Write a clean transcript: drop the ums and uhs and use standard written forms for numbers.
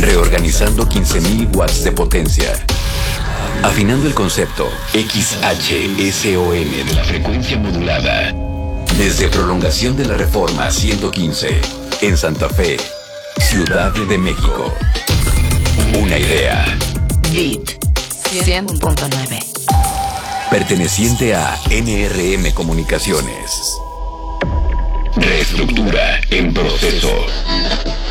Reorganizando 15.000 watts de potencia. Afinando el concepto XHSON de la frecuencia modulada. Desde Prolongación de la Reforma 115, en Santa Fe, Ciudad de México. Una idea. Beat 100.9. Perteneciente a NRM Comunicaciones. Reestructura en proceso.